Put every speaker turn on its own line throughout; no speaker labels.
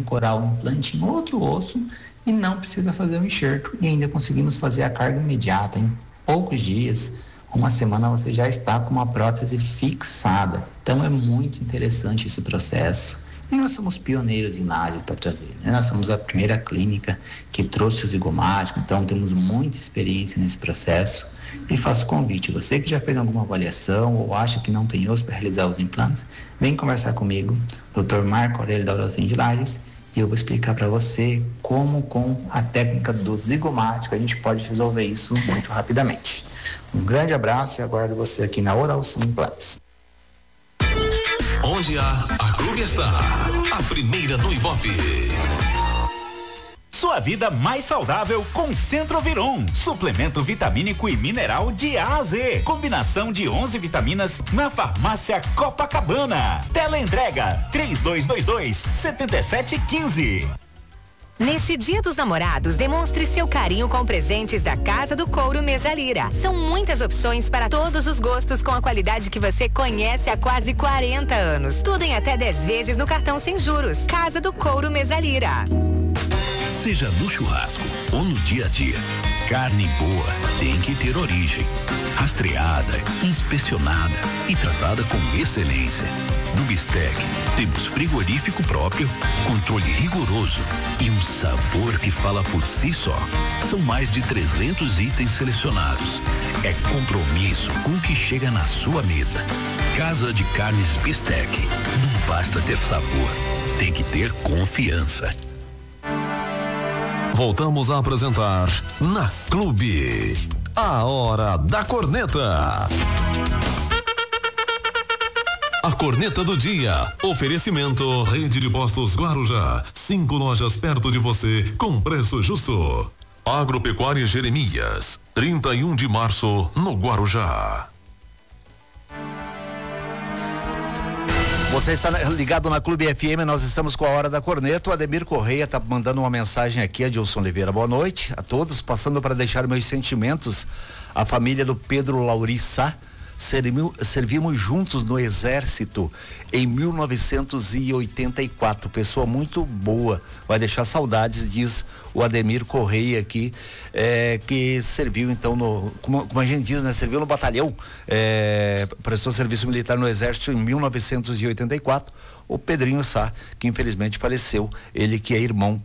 ancorar o implante em outro osso e não precisa fazer o enxerto, e ainda conseguimos fazer a carga imediata. Em poucos dias, uma semana, você já está com uma prótese fixada. Então é muito interessante esse processo. E nós somos pioneiros em Lages para trazer, né? Nós somos a primeira clínica que trouxe o zigomático, então temos muita experiência nesse processo. E faço convite, você que já fez alguma avaliação ou acha que não tem osso para realizar os implantes, vem conversar comigo, Dr. Marco Aurélio da Orozinho de Lages, e eu vou explicar para você como, com a técnica do zigomático, a gente pode resolver isso muito rapidamente. Um grande abraço e aguardo você aqui na Oral Sim Implantes.
Onde a Clube está, a primeira do Ibope.
Sua vida mais saudável com Centroviron, suplemento vitamínico e mineral de A a Z. Combinação de 11 vitaminas na farmácia Copacabana. Teleentrega 3222-7715.
Neste Dia dos Namorados, demonstre seu carinho com presentes da Casa do Couro Mesalira. São muitas opções para todos os gostos com a qualidade que você conhece há quase 40 anos. Tudo em até 10 vezes no cartão sem juros. Casa do Couro Mesalira.
Seja no churrasco ou no dia a dia, carne boa tem que ter origem. Rastreada, inspecionada e tratada com excelência. No Bistec, temos frigorífico próprio, controle rigoroso e um sabor que fala por si só. São mais de 300 itens selecionados. É compromisso com o que chega na sua mesa. Casa de Carnes Bistec. Não basta ter sabor, tem que ter confiança.
Voltamos a apresentar na Clube, a Hora da Corneta. A corneta do dia. Oferecimento Rede de Postos Guarujá. 5 lojas perto de você com preço justo. Agropecuária Jeremias. 31 de março no Guarujá.
Você está ligado na Clube FM, nós estamos com a Hora da Corneta. O Ademir Correia está mandando uma mensagem aqui, Adilson Oliveira. Boa noite a todos, passando para deixar meus sentimentos à família do Pedro Laurissá. Servimos juntos no Exército em 1984, pessoa muito boa, vai deixar saudades, diz o Ademir Correia aqui, que serviu então como a gente diz, né, serviu no batalhão, prestou serviço militar no Exército em 1984, o Pedrinho Sá, que infelizmente faleceu, ele que é irmão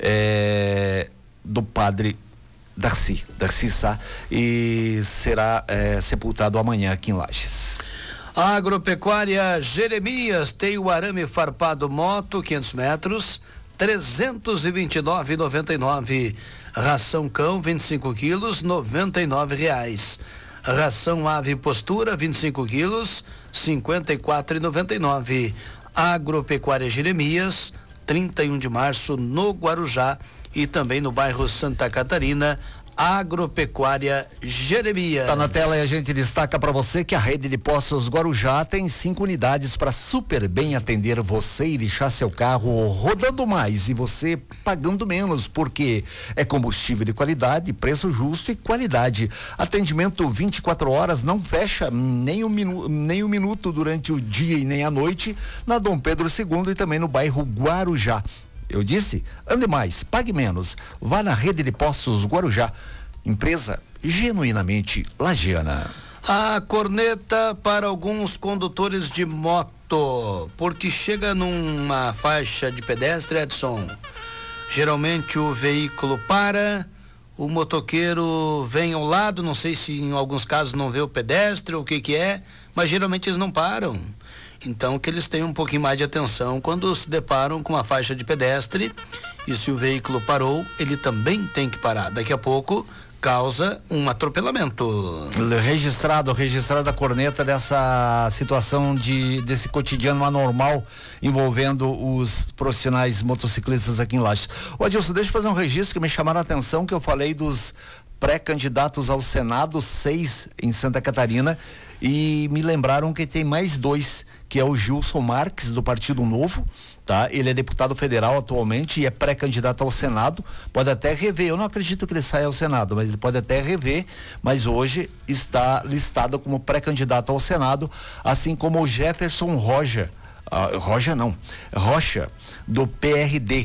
do padre Darcy Sá, e será sepultado amanhã aqui em Lages.
Agropecuária Jeremias tem o arame farpado moto 500 metros, 329,99. Ração cão 25 quilos, R$99. Ração ave postura 25 quilos, R$54,99. Agropecuária Jeremias, 31 de março no Guarujá e também no bairro Santa Catarina. Agropecuária Jeremias.
Tá na tela e a gente destaca para você que a Rede de Postos Guarujá tem 5 unidades para super bem atender você e deixar seu carro rodando mais e você pagando menos, porque é combustível de qualidade, preço justo e qualidade. Atendimento 24 horas, não fecha nem um minuto durante o dia e nem a noite, na Dom Pedro II e também no bairro Guarujá. Eu disse, ande mais, pague menos. Vá na Rede de Postos Guarujá, empresa genuinamente lagiana.
A corneta para alguns condutores de moto, porque chega numa faixa de pedestre, Edson, geralmente o veículo para, o motoqueiro vem ao lado, não sei se em alguns casos não vê o pedestre ou o que é, mas geralmente eles não param. Então que eles tenham um pouquinho mais de atenção quando se deparam com uma faixa de pedestre, e se o veículo parou, ele também tem que parar. Daqui a pouco causa um atropelamento.
Registrado a corneta dessa situação desse cotidiano anormal envolvendo os profissionais motociclistas aqui em Lages. Ô Adilson, deixa eu fazer um registro que me chamaram a atenção, que eu falei dos pré-candidatos ao Senado, 6 em Santa Catarina, e me lembraram que tem mais 2, que é o Gilson Marques, do Partido Novo, tá? Ele é deputado federal atualmente e é pré-candidato ao Senado, pode até rever, eu não acredito que ele saia ao Senado, mas ele pode até rever, mas hoje está listado como pré-candidato ao Senado, assim como o Jefferson Rocha, do PRD,